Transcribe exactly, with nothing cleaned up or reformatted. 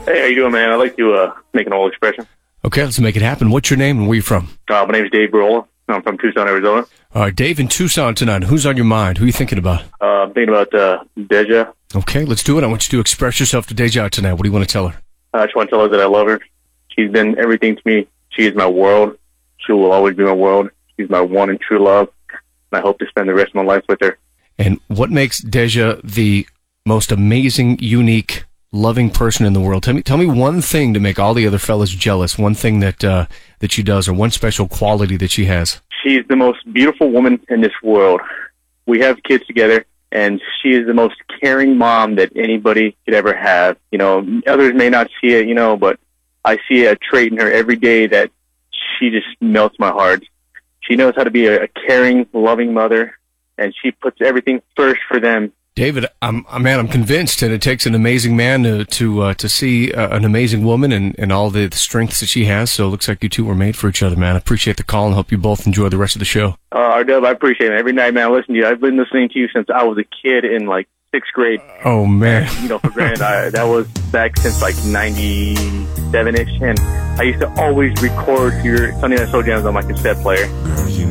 Hey, how you doing, man? I'd like to uh, make an old expression. Okay, let's make it happen. What's your name and where you from? Uh, my name is Dave Barola. I'm from Tucson, Arizona. All right, Dave in Tucson tonight. Who's on your mind? Who are you thinking about? Uh, I'm thinking about uh, Deja. Okay, let's do it. I want you to express yourself to Deja tonight. What do you want to tell her? I just want to tell her that I love her. She's been everything to me. She is my world. She will always be my world. She's my one and true love. And I hope to spend the rest of my life with her. And what makes Deja the most amazing, unique, loving person in the world? Tell me, tell me one thing to make all the other fellas jealous. One thing that uh, that she does, or one special quality that she has. She's the most beautiful woman in this world. We have kids together, and she is the most caring mom that anybody could ever have. You know, others may not see it, you know, but I see a trait in her every day that she just melts my heart. She knows how to be a, a caring, loving mother, and she puts everything first for them. David, I'm, I'm man, I'm convinced, and it takes an amazing man to to, uh, to see uh, an amazing woman and, and all the, the strengths that she has. So it looks like you two were made for each other, man. I appreciate the call and hope you both enjoy the rest of the show. Uh, R-Dub, I appreciate it. Every night, man, I listen to you. I've been listening to you since I was a kid in, like, sixth grade. Oh, man. And, you know, for granted, I, that was back since, like, ninety-seven-ish, and I used to always record your Sunday Night Soul Jams on my cassette player.